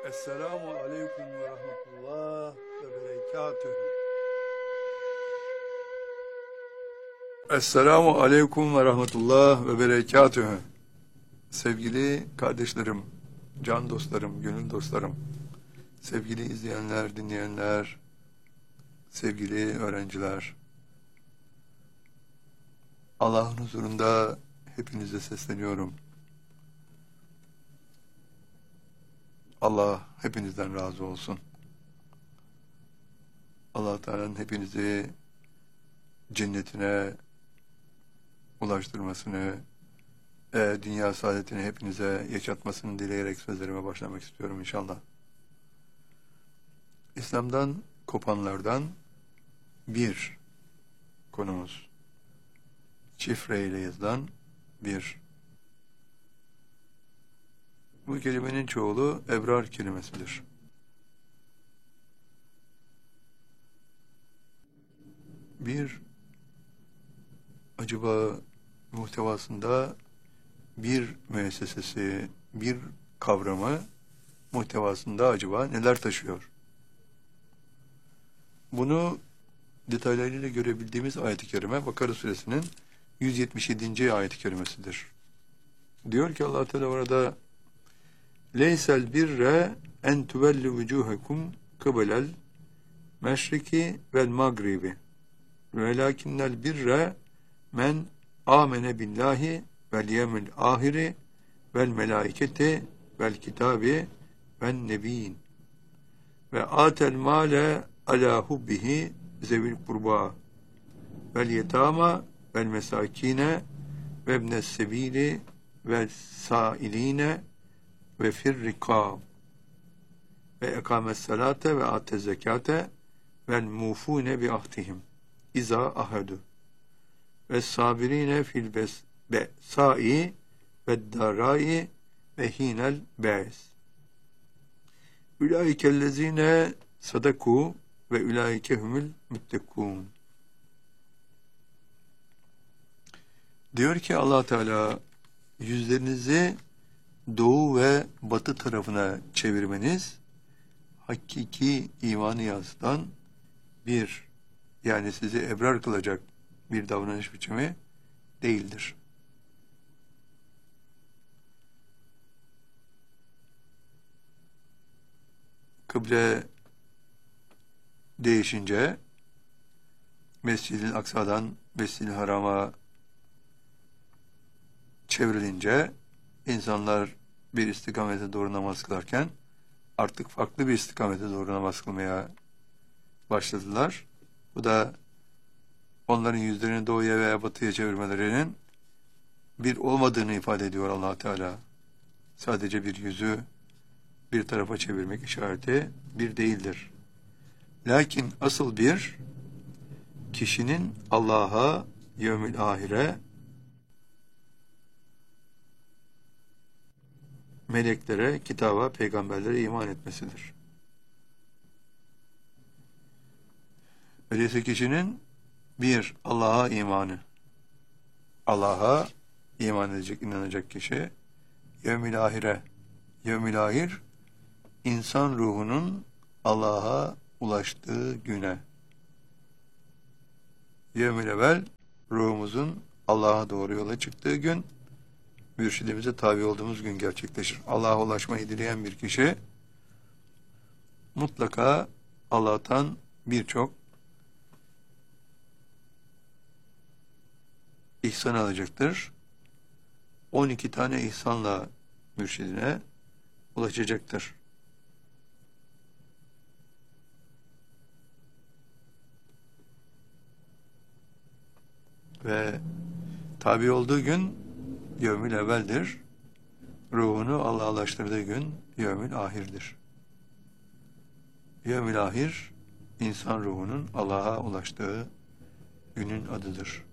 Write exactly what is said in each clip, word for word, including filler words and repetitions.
Esselamu aleyküm ve rahmetullah ve berekatühü. Esselamu aleyküm ve rahmetullah ve berekatühü. Sevgili kardeşlerim, can dostlarım, gönül dostlarım, sevgili izleyenler, dinleyenler, sevgili öğrenciler, Allah'ın huzurunda hepinize sesleniyorum. Allah hepinizden razı olsun. Allah Teala'nın hepinizi cennetine ulaştırmasını, e, dünya saadetini hepinize yaşatmasını dileyerek sözlerime başlamak istiyorum inşallah. İslam'dan kopanlardan bir konumuz. Şifreyle yazılan bir. Bu kelimenin çoğulu ebrar kelimesidir. Bir, acaba muhtevasında bir müessesesi, bir kavramı muhtevasında acaba neler taşıyor? Bunu detaylarıyla görebildiğimiz ayet-i kerime Bakara suresinin yüz yetmiş yedinci ayet-i kerimesidir. Diyor ki Allah Teala orada Leysel birre en tuvellu vucuhakum kıbelel meşriki vel magribi velakinnel birre men amene billahi vel yevmil ahiri vel melaiketi vel kitabi vel nebiyyin ve atel male ala hubbihi zevil kurba vel yetama vel mesakine ve ibnes sebili vel sailine ve firrikab ve ekames salate ve atez zekate vel mufune bi ahdihim iza ahadu ve sabirine fil besai ve darai ve hinel be's ülaikellezine sadaku ve ülaikehumul müttekûn. Diyor ki Allah Teala, yüzlerinizi doğu ve batı tarafına çevirmeniz hakiki imanı yansıtan bir, yani sizi ebrar kılacak bir davranış biçimi değildir. Kıble değişince Mescid-i Aksa'dan Mescid-i Haram'a çevrilince insanlar bir istikamete doğru namaz kılarken artık farklı bir istikamete doğru namaz kılmaya başladılar. Bu da onların yüzlerini doğuya veya batıya çevirmelerinin bir olmadığını ifade ediyor Allah Teala. Sadece bir yüzü bir tarafa çevirmek işareti bir değildir. Lakin asıl bir, kişinin Allah'a, yevmil ahire, meleklere, kitaba, peygamberlere iman etmesidir. Öyleyse kişinin bir, Allah'a imanı. Allah'a iman edecek, inanacak kişi. Yevmil ahire. Yevmil ahir, insan ruhunun Allah'a ulaştığı güne. Yevmil evvel, ruhumuzun Allah'a doğru yola çıktığı gün, mürşidimize tabi olduğumuz gün gerçekleşir. Allah'a ulaşmayı dileyen bir kişi mutlaka Allah'tan birçok ihsan alacaktır. on iki tane ihsanla mürşidine ulaşacaktır. Ve tabi olduğu gün yevmil evveldir. Ruhunu Allah'a ulaştırdığı gün yevmil ahirdir. Yevmil ahir, insan ruhunun Allah'a ulaştığı günün adıdır.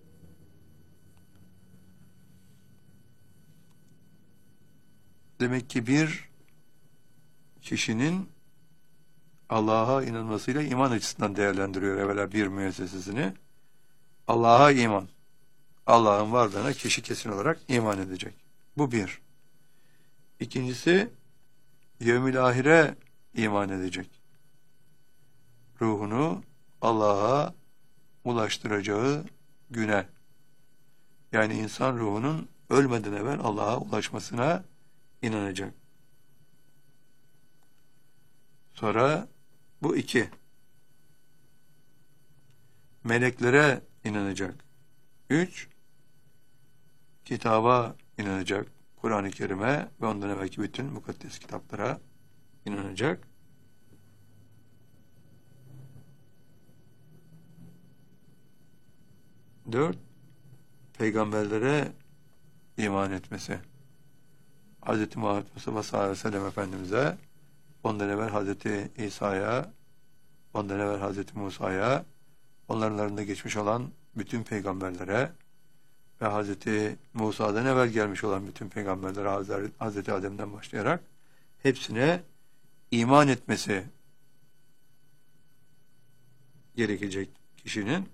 Demek ki bir kişinin Allah'a inanmasıyla iman açısından değerlendiriyor evvela bir müessesesini. Allah'a iman. Allah'ın varlığına kişi kesin olarak iman edecek. Bu bir. İkincisi, yevmil ahire iman edecek. Ruhunu Allah'a ulaştıracağı güne, yani insan ruhunun ölmeden evvel Allah'a ulaşmasına inanacak. Sonra bu iki. Meleklere inanacak. Üç. Kitaba inanacak. Kur'an-ı Kerim'e ve ondan evvelki bütün mukaddes kitaplara inanacak. Dört. Peygamberlere iman etmesi. Hz. Muhammed Mustafa sallallahu aleyhi ve sellem Efendimiz'e, ondan evvel Hz. İsa'ya, ondan evvel Hz. Musa'ya, onların arasında geçmiş olan bütün peygamberlere ve Hz. Musa'dan evvel gelmiş olan bütün peygamberlere, Hz. Adem'den başlayarak hepsine iman etmesi gerekecek kişinin.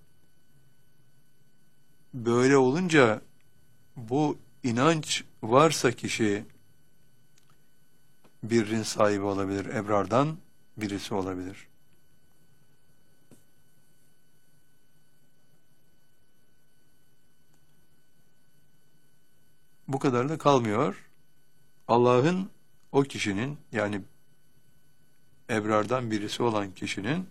Böyle olunca bu inanç varsa kişi birrin sahibi olabilir, ebrardan birisi olabilir. Bu kadar da kalmıyor. Allah'ın o kişinin, yani ebrardan birisi olan kişinin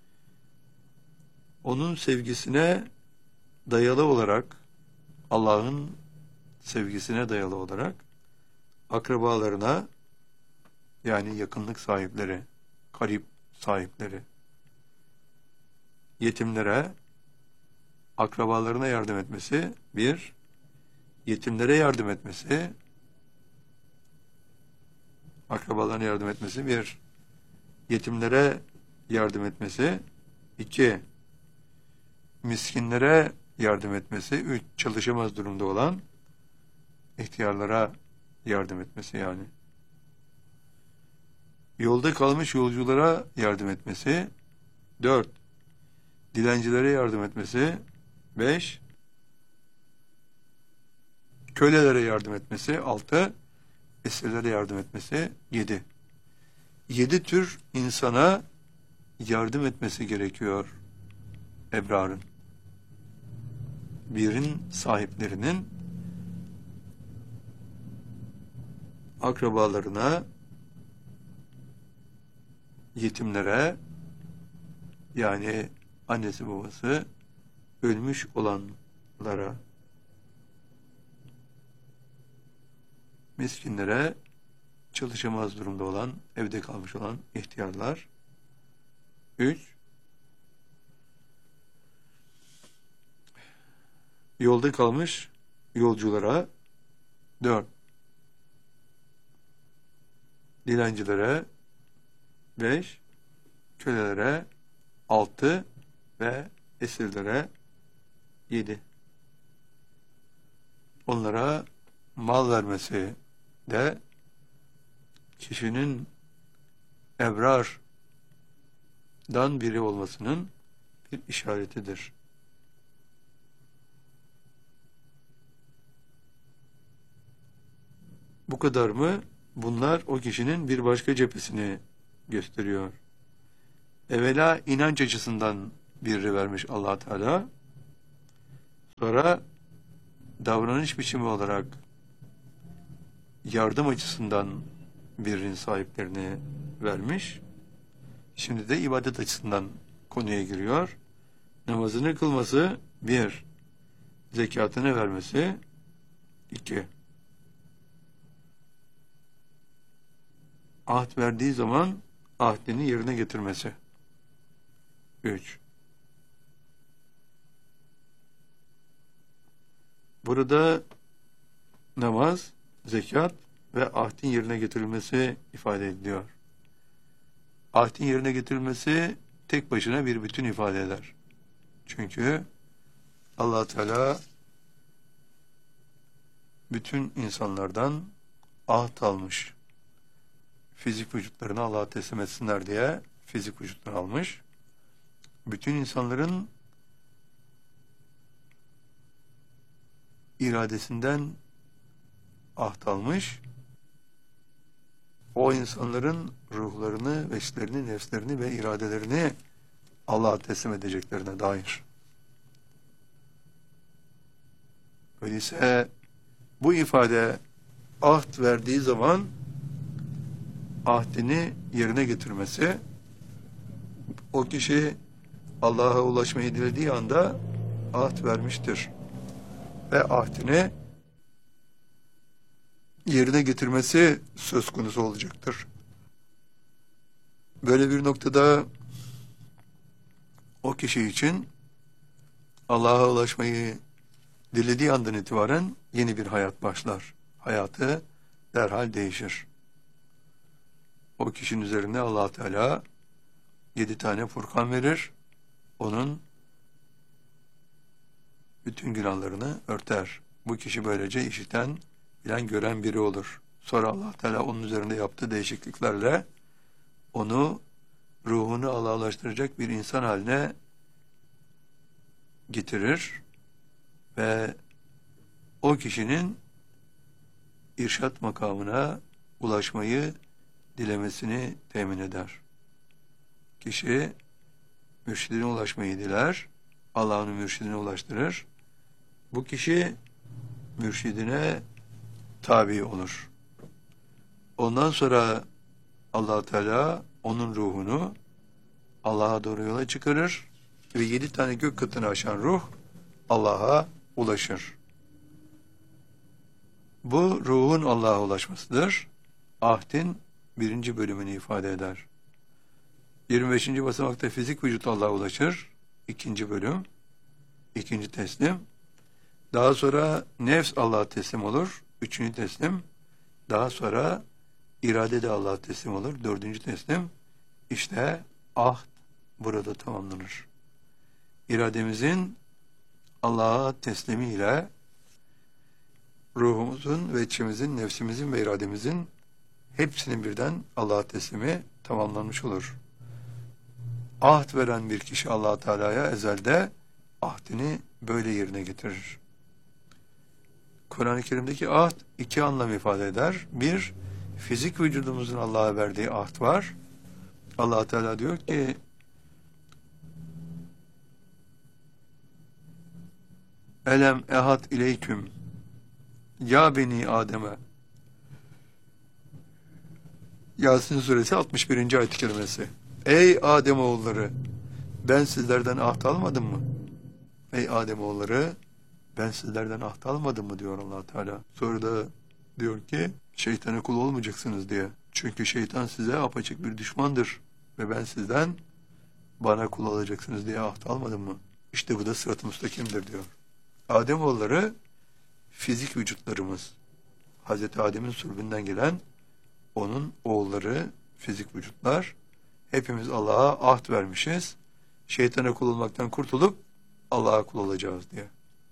onun sevgisine dayalı olarak, Allah'ın sevgisine dayalı olarak akrabalarına, yani yakınlık sahipleri, karip sahipleri, yetimlere, akrabalarına yardım etmesi bir, yetimlere yardım etmesi, akrabalarına yardım etmesi bir, yetimlere yardım etmesi iki, miskinlere yardım etmesi üç, çalışamaz durumda olan ihtiyarlara yardım etmesi, yani yolda kalmış yolculara yardım etmesi dört, dilencilere yardım etmesi beş, kölelere yardım etmesi altı, esirlere yardım etmesi yedi. Yedi tür insana yardım etmesi gerekiyor ebrarın. Birin sahiplerinin akrabalarına, yetimlere, yani annesi babası ölmüş olanlara, miskinlere, çalışamaz durumda olan, evde kalmış olan ihtiyarlar üç, yolda kalmış yolculara dört, dilencilere beş, kölelere altı ve esirlere yedi. Onlara mal vermesi de kişinin ebrardan biri olmasının bir işaretidir. Bu kadar mı? Bunlar o kişinin bir başka cephesini gösteriyor. Evvela inanç açısından biri vermiş Allah Teala. Sonra davranış biçimi olarak yardım açısından birinin sahiplerini vermiş. Şimdi de ibadet açısından konuya giriyor. Namazını kılması bir, zekatını vermesi iki, ahd verdiği zaman ahdini yerine getirmesi üç. Burada namaz, zekat ve ahdin yerine getirilmesi ifade ediliyor. Ahdin yerine getirilmesi tek başına bir bütün ifade eder. Çünkü Allah Teala bütün insanlardan ahd almış. Fizik vücutlarını Allah'a teslim etsinler diye fizik vücutlarını almış. Bütün insanların iradesinden ahd almış. o insanların ruhlarını, veçlerini, nefslerini ve iradelerini Allah'a teslim edeceklerine dair. Öyleyse bu ifade ahd verdiği zaman ahdini yerine getirmesi, o kişi Allah'a ulaşmayı dilediği anda ahd vermiştir ve ahdini yerine getirmesi söz konusu olacaktır. Böyle bir noktada o kişi için Allah'a ulaşmayı dilediği andan itibaren yeni bir hayat başlar. Hayatı derhal değişir. O kişinin üzerine Allah Teala yedi tane Furkan verir. Onun bütün günahlarını örter. Bu kişi böylece işiten, bilen, gören biri olur. Sonra Allah Teala onun üzerinde yaptığı değişikliklerle onu ruhunu Allah'laştıracak bir insan haline getirir ve o kişinin irşat makamına ulaşmayı dilemesini temin eder. Kişi mürşidine ulaşmayı diler, Allah'ın mürşidine ulaştırır. Bu kişi mürşidine tabi olur. Ondan sonra Allah Teala onun ruhunu Allah'a doğru yola çıkarır ve yedi tane gök katını aşan ruh Allah'a ulaşır. Bu ruhun Allah'a ulaşmasıdır. Ahdin birinci bölümünü ifade eder. yirmi beşinci basamakta fizik vücut Allah'a ulaşır. İkinci bölüm, ikinci teslim. Daha sonra nefs Allah'a teslim olur. Üçüncü teslim. Daha sonra irade de Allah'a teslim olur. Dördüncü teslim. İşte ahd burada tamamlanır. İrademizin Allah'a teslimiyle ruhumuzun ve içimizin, nefsimizin ve irademizin hepsinin birden Allah'a teslimi tamamlanmış olur. Ahd veren bir kişi Allah Teala'ya ezelde ahdini böyle yerine getirir. Kur'an-ı Kerim'deki ahd iki anlam ifade eder. Bir, fizik vücudumuzun Allah'a verdiği ahd var. Allah Teala diyor ki Elem ehad ileyküm ya beni Adem'e. Yasin suresi altmış birinci ayet-i kerimesi. Ey Ademoğulları, ben sizlerden ahd almadım mı? Ey Ademoğulları, ben sizlerden ahd almadım mı diyor Allah Teala. Sonra da diyor ki şeytana kul olmayacaksınız diye. Çünkü şeytan size apaçık bir düşmandır ve ben sizden bana kul olacaksınız diye ahd almadım mı? İşte bu da sırat-ı müstakimdir diyor. Ademoğulları fizik vücutlarımız. Hazreti Adem'in sulbünden gelen onun oğulları fizik vücutlar. Hepimiz Allah'a ahd vermişiz. Şeytana kul olmaktan kurtulup Allah'a kul olacağız diye.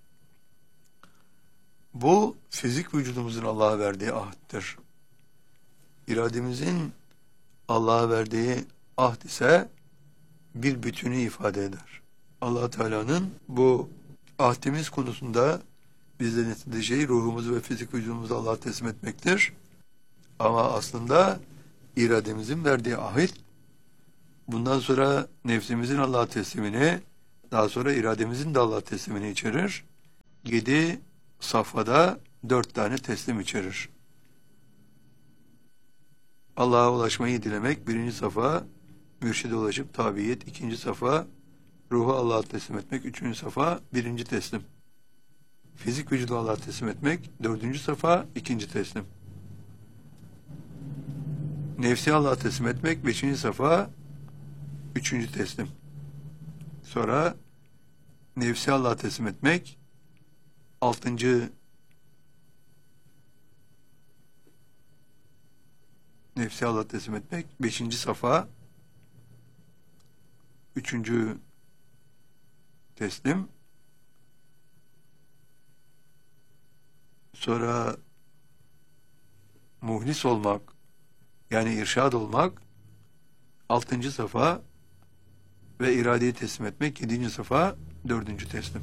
Bu fizik vücudumuzun Allah'a verdiği ahddir. İrademizin Allah'a verdiği ahd ise bir bütünü ifade eder. Allah Teala'nın bu ahdimiz konusunda bizden istediği ruhumuzu ve fizik vücudumuzu Allah'a teslim etmektir. Ama aslında irademizin verdiği ahit, bundan sonra nefsimizin Allah'a teslimini, daha sonra irademizin de Allah'a teslimini içerir. Yedi safhada dört tane teslim içerir. Allah'a ulaşmayı dilemek birinci safa, mürşide ulaşıp tabiyet ikinci safa, ruhu Allah'a teslim etmek üçüncü safa, birinci teslim. Fizik vücudu Allah'a teslim etmek dördüncü safa, ikinci teslim. Nefsi Allah'a teslim etmek beşinci safa, üçüncü teslim. Sonra nefsi Allah'a teslim etmek altıncı nefsi Allah'a teslim etmek beşinci safa, üçüncü teslim. Sonra muhlis olmak, yani irşad olmak altıncı safa ve iradeyi teslim etmek yedinci safa, dördüncü teslim.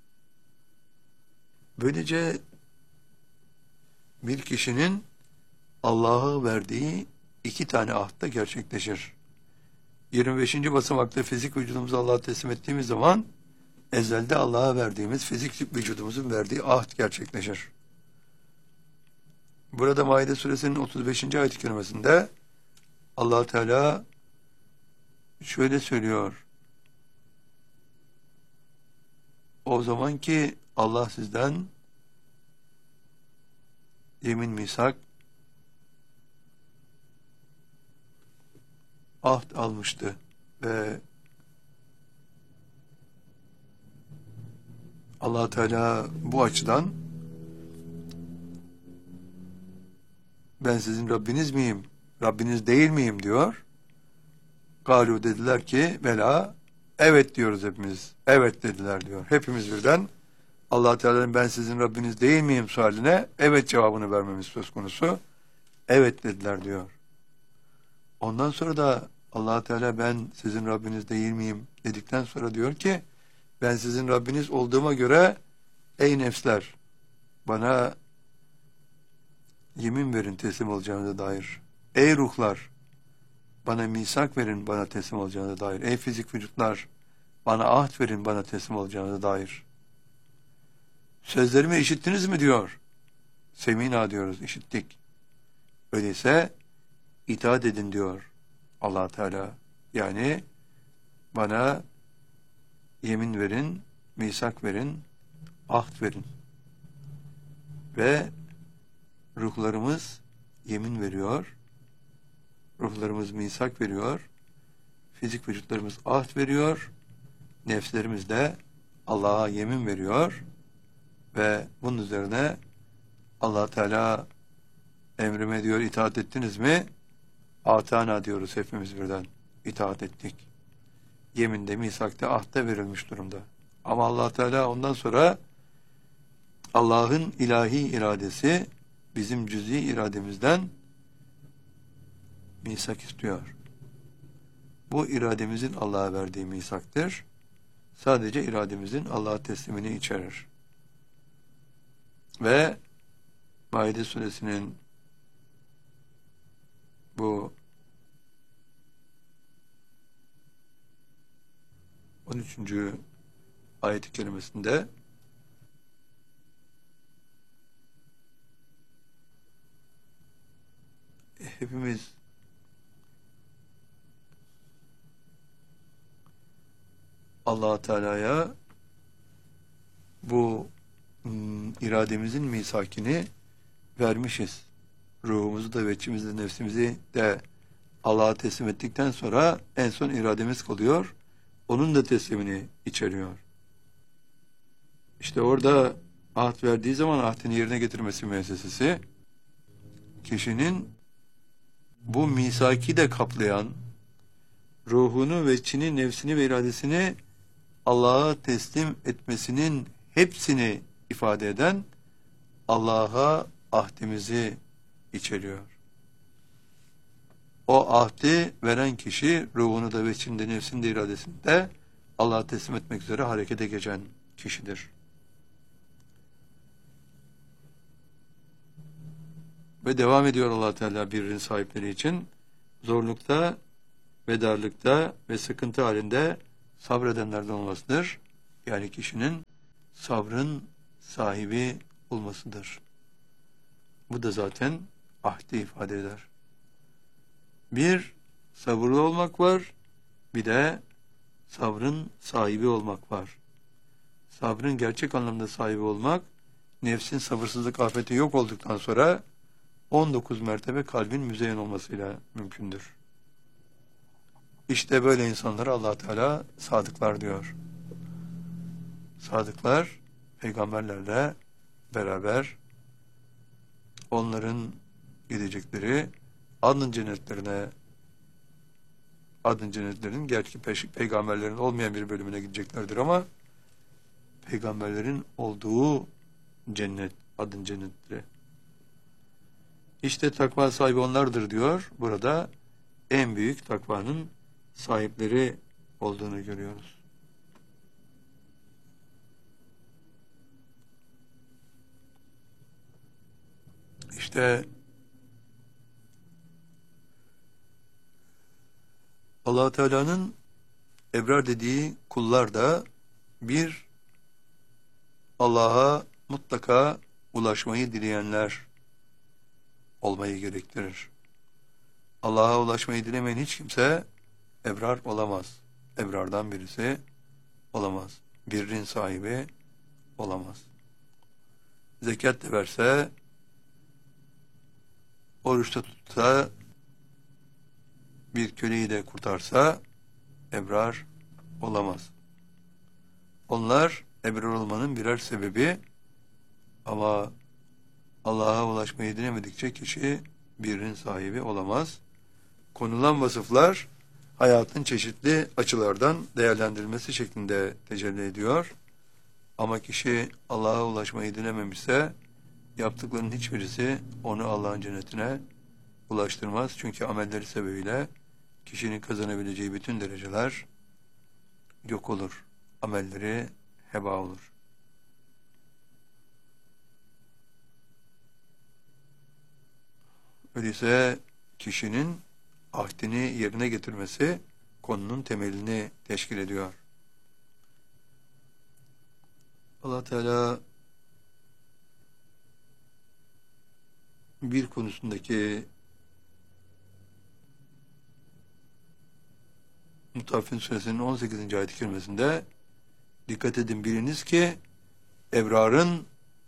Böylece bir kişinin Allah'a verdiği iki tane ahd gerçekleşir. yirmi beşinci basamakta fizik vücudumuzu Allah'a teslim ettiğimiz zaman ezelde Allah'a verdiğimiz fizik vücudumuzun verdiği ahd gerçekleşir. Burada Maide suresinin otuz beşinci ayet-i kerimesinde Allah Teala şöyle söylüyor. O zaman ki Allah sizden yemin misak ahd almıştı ve Allah Teala bu açıdan ben sizin Rabbiniz miyim? Rabbiniz değil miyim diyor. Galu dediler ki bela, evet diyoruz hepimiz. Evet dediler diyor. Hepimiz birden Allah Teala'nın ben sizin Rabbiniz değil miyim sualine evet cevabını vermemiz söz konusu. Evet dediler diyor. Ondan sonra da Allah Teala ben sizin Rabbiniz değil miyim dedikten sonra diyor ki ben sizin Rabbiniz olduğuma göre ey nefsler bana yemin verin teslim olacağınıza dair. Ey ruhlar bana misak verin bana teslim olacağınıza dair. Ey fizik vücutlar bana ahd verin bana teslim olacağınıza dair. Sözlerimi işittiniz mi diyor. Semina diyoruz, işittik. Öyleyse itaat edin diyor Allah Teala. Yani bana yemin verin, misak verin, ahd verin. Ve ruhlarımız yemin veriyor, ruhlarımız misak veriyor, fizik vücutlarımız ahd veriyor, nefslerimiz de Allah'a yemin veriyor ve bunun üzerine Allah Teala emrime diyor itaat ettiniz mi? Atana diyoruz hepimiz birden. İtaat ettik. Yeminde, misakta, ahde verilmiş durumda. Ama Allah Teala ondan sonra Allah'ın ilahi iradesi bizim cüz'i irademizden misak istiyor. Bu irademizin Allah'a verdiği misaktır. Sadece irademizin Allah'a teslimini içerir. Ve Maide suresinin bu on üçüncü ayet-i kerimesinde hepimiz Allah Teala'ya bu ım, irademizin misakini vermişiz. Ruhumuzu da, veçimizi de, nefsimizi de Allah'a teslim ettikten sonra en son irademiz kalıyor. Onun da teslimini içeriyor. İşte orada ahd verdiği zaman ahdini yerine getirmesi müessesesi kişinin bu misaki de kaplayan ruhunu, veçini, nefsini ve iradesini Allah'a teslim etmesinin hepsini ifade eden Allah'a ahdimizi içeriyor. O ahdi veren kişi ruhunu da veçini de nefsini de iradesini de Allah'a teslim etmek üzere harekete geçen kişidir. Ve devam ediyor Allah Teala birinin sahipleri için zorlukta ve darlıkta ve sıkıntı halinde sabredenlerden olmasıdır. Yani kişinin sabrın sahibi olmasıdır. Bu da zaten ahdi ifade eder. Bir, sabırlı olmak var, bir de sabrın sahibi olmak var. Sabrın gerçek anlamda sahibi olmak, nefsin sabırsızlık afeti yok olduktan sonra on dokuz mertebe kalbin müzeyyen olmasıyla mümkündür. İşte böyle insanlara Allah Teala sadıklar diyor. Sadıklar, peygamberlerle beraber onların gidecekleri adın cennetlerine, adın cennetlerinin gerçi peygamberlerin olmayan bir bölümüne gideceklerdir ama peygamberlerin olduğu cennet, adın cennetleri. İşte takva sahibi onlardır diyor. Burada en büyük takvanın sahipleri olduğunu görüyoruz. İşte Allah Teala'nın ebrar dediği kullar da bir Allah'a mutlaka ulaşmayı dileyenler olmayı gerektirir. Allah'a ulaşmayı dilemeyen hiç kimse ebrar olamaz. Ebrardan birisi olamaz. Birrin sahibi olamaz. Zekat de verse, oruçta tutsa, bir köleyi de kurtarsa ebrar olamaz. Onlar ebrar olmanın birer sebebi, ama Allah'a ulaşmayı dilemedikçe kişi birinin sahibi olamaz. Konulan vasıflar hayatın çeşitli açılardan değerlendirilmesi şeklinde tecelli ediyor. Ama kişi Allah'a ulaşmayı dilememişse yaptıklarının hiçbirisi onu Allah'ın cennetine ulaştırmaz. Çünkü amelleri sebebiyle kişinin kazanabileceği bütün dereceler yok olur. Amelleri heba olur. Öyleyse kişinin ahdini yerine getirmesi konunun temelini teşkil ediyor. Allah Teala bir konusundaki Mutaffifin Suresinin on sekizinci ayet-i kerimesinde dikkat edin, biliniz ki ebrarın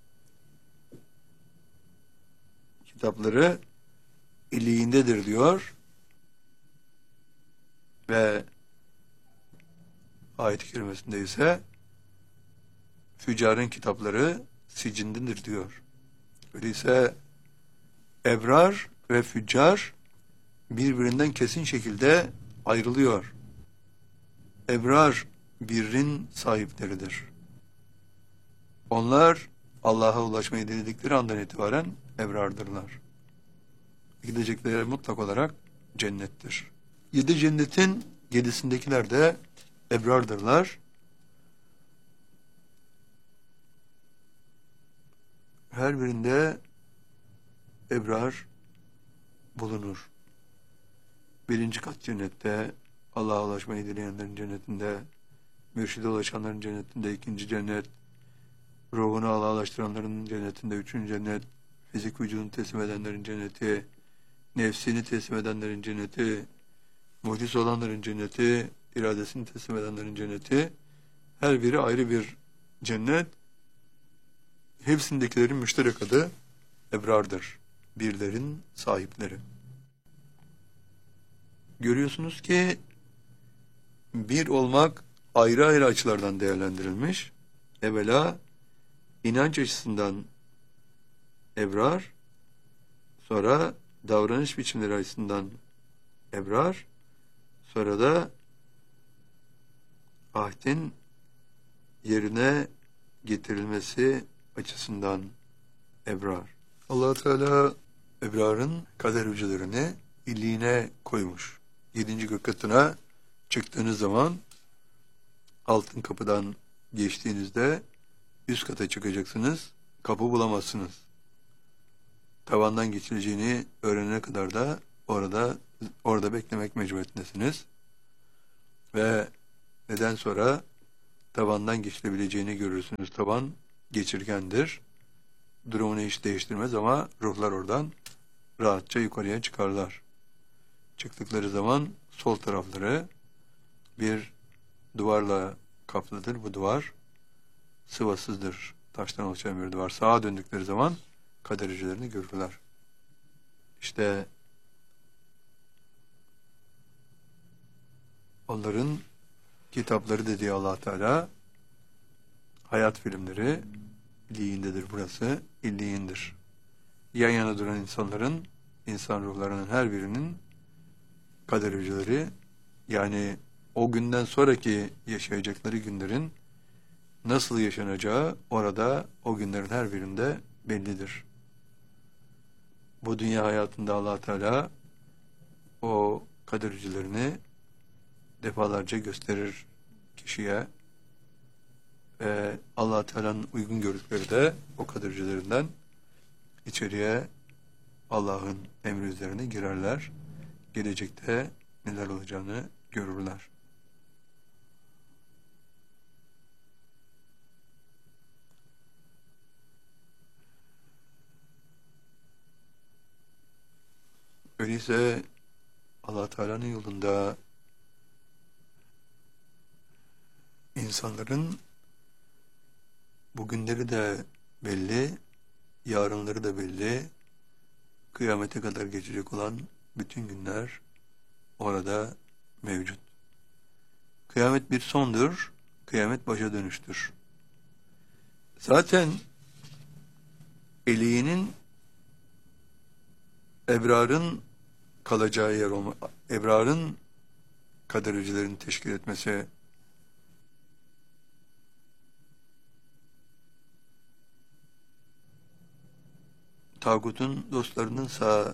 kitapları illiğindedir diyor ve ayet-i kerimesinde ise füccarın kitapları sicindedir diyor. Öyleyse ebrar ve füccar birbirinden kesin şekilde ayrılıyor. Ebrar birrin sahipleridir. Onlar Allah'a ulaşmayı diledikleri andan itibaren ebrardırlar. Gidecekleri mutlak olarak cennettir. Yedi cennetin yedisindekiler de ebrardırlar. Her birinde ebrar bulunur. Birinci kat cennette, Allah'a ulaşmayı dileyenlerin cennetinde, mürşide ulaşanların cennetinde ikinci cennet, ruhunu Allah'a ulaştıranların cennetinde üçüncü cennet, fizik vücudunu teslim edenlerin cenneti, nefsini teslim edenlerin cenneti, muhlis olanların cenneti, iradesini teslim edenlerin cenneti, her biri ayrı bir cennet. Hepsindekilerin müşterek adı ebrardır. Birlerin sahipleri. Görüyorsunuz ki bir olmak ayrı ayrı açılardan değerlendirilmiş. Evvela inanç açısından ebrar, sonra davranış biçimleri açısından ebrar, sonra da ahdin yerine getirilmesi açısından ebrar. Allah Teala ebrarın kader hücrelerini illiğine koymuş. Yedinci gök katına çıktığınız zaman altın kapıdan geçtiğinizde üst kata çıkacaksınız. Kapı bulamazsınız. Tavandan geçileceğini öğrenene kadar da orada orada beklemek mecburiyetindesiniz. Ve neden sonra tavandan geçilebileceğini görürsünüz. Tavan geçirgendir. Durumunu hiç değiştirmez ama ruhlar oradan rahatça yukarıya çıkarlar. Çıktıkları zaman sol tarafları bir duvarla kaplıdır. Bu duvar sıvasızdır. Taştan oluşan bir duvar. Sağa döndükleri zaman kader hücrelerini görürler. İşte onların kitapları dediği Allah Teala hayat filmleri illiğindedir burası. İlliğindir. Yan yana duran insanların, insan ruhlarının her birinin kader hücreleri, yani o günden sonraki yaşayacakları günlerin nasıl yaşanacağı orada o günlerin her birinde bellidir. Bu dünya hayatında Allah Teala o kader hücrelerini defalarca gösterir kişiye. Ee, Allah Teala'nın uygun gördükleri de o kader hücrelerinden içeriye Allah'ın emri üzerine girerler. Gelecekte neler olacağını görürler. Öyleyse Allah Teala'nın yolunda insanların bugünleri de belli, yarınları da belli, kıyamete kadar geçecek olan bütün günler orada mevcut. Kıyamet bir sondur, kıyamet başa dönüştür. Zaten eleğinin ebrarın kalacağı yer olma, ebrarın kadericilerini teşkil etmesi, tağutun dostlarınınsa,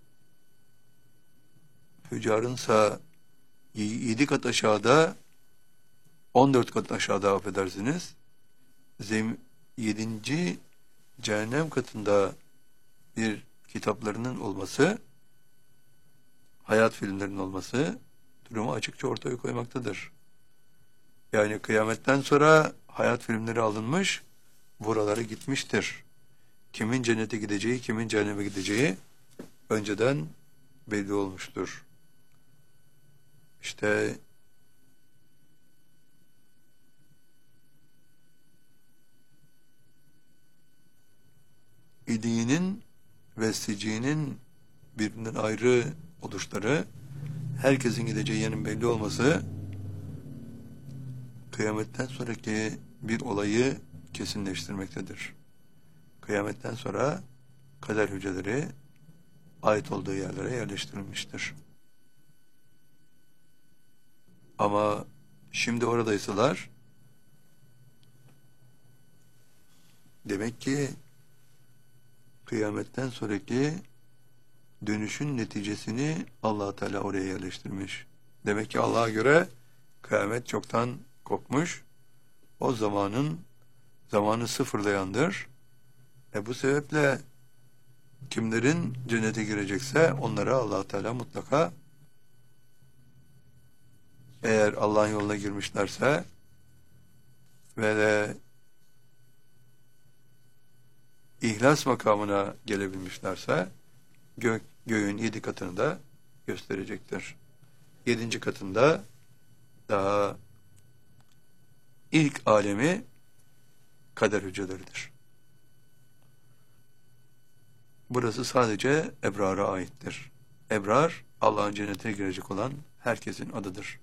fücarınsa yedi kat aşağıda, on dört kat aşağıda affedersiniz, zem, yedinci cehennem katında bir kitaplarının olması, hayat filmlerinin olması durumu açıkça ortaya koymaktadır. Yani kıyametten sonra hayat filmleri alınmış, buralara gitmiştir. Kimin cennete gideceği, kimin cehenneme gideceği önceden belli olmuştur. İşte İdiğinin ve siciğinin birbirinden ayrı oluşları, herkesin gideceği yerin belli olması, kıyametten sonraki bir olayı kesinleştirmektedir. Kıyametten sonra kader hücreleri ait olduğu yerlere yerleştirilmiştir. Ama şimdi oradaysalar, demek ki kıyametten sonraki dönüşün neticesini Allah Teala oraya yerleştirmiş. Demek ki Allah'a göre kıyamet çoktan kopmuş. O zamanın zamanı sıfırlayandır. E bu sebeple kimlerin cennete girecekse onlara Allah Teala mutlaka, eğer Allah'ın yoluna girmişlerse ve de İhlas makamına gelebilmişlerse gök, göğün yedi katını da gösterecektir. Yedinci katında daha ilk alemi kader hücreleridir. Burası sadece ebrara aittir. Ebrar, Allah'ın cennetine girecek olan herkesin adıdır.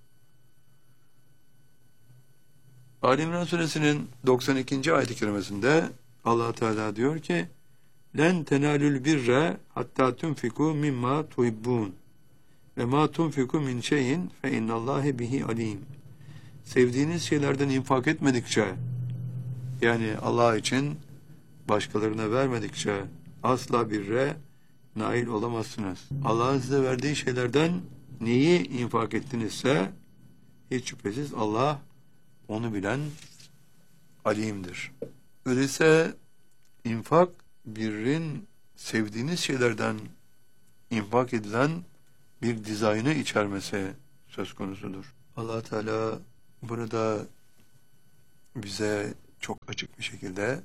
Ali İmran Suresinin doksan ikinci ayet-i kerimesinde Allah Teala diyor ki: "Len tenalul birre hatta tunfiku mimma tuhibbun ve ma tunfiku min şeyin fe innallahi bihi alim." Sevdiğiniz şeylerden infak etmedikçe, yani Allah için başkalarına vermedikçe asla birre nail olamazsınız. Allah'ın size verdiği şeylerden neyi infak ettinizse hiç şüphesiz Allah onu bilen alimdir. Öyleyse infak, birrin sevdiğiniz şeylerden infak edilen bir dizaynı içermesi söz konusudur. Allah Teala burada bize çok açık bir şekilde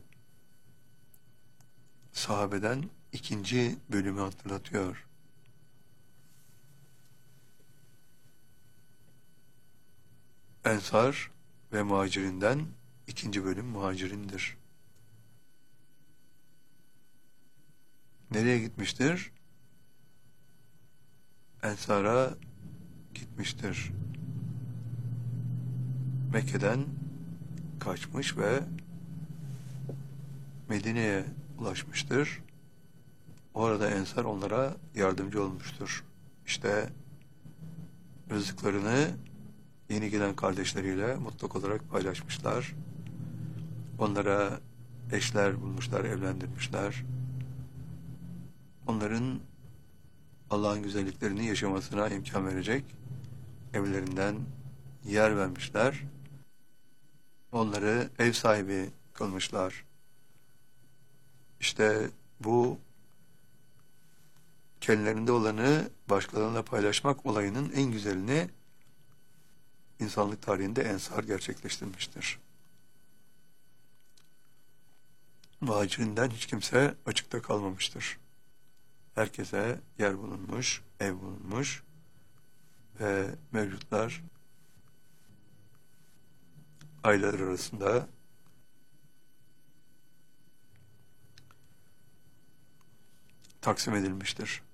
sahabeden ikinci bölümü hatırlatıyor. Ensar ve muhacirinden ikinci bölüm muhacirindir. Nereye gitmiştir? Ensar'a gitmiştir. Mekke'den kaçmış ve Medine'ye ulaşmıştır. Orada Ensar onlara yardımcı olmuştur. İşte rızıklarını yeni gelen kardeşleriyle mutlak olarak paylaşmışlar. Onlara eşler bulmuşlar, evlendirmişler. Onların Allah'ın güzelliklerini yaşamasına imkan verecek evlerinden yer vermişler. Onları ev sahibi kılmışlar. İşte bu kendilerinde olanı başkalarına paylaşmak olayının en güzelini insanlık tarihinde ensar gerçekleştirmiştir. Muhacirinden hiç kimse açıkta kalmamıştır. Herkese yer bulunmuş, ev bulunmuş ve mevcutlar aileler arasında taksim edilmiştir.